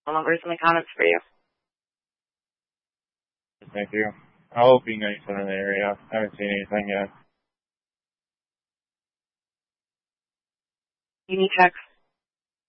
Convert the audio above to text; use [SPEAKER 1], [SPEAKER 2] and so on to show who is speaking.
[SPEAKER 1] I'll over some comments for you.
[SPEAKER 2] Thank you. I'll be nice in the area. I haven't seen anything yet.
[SPEAKER 1] You need text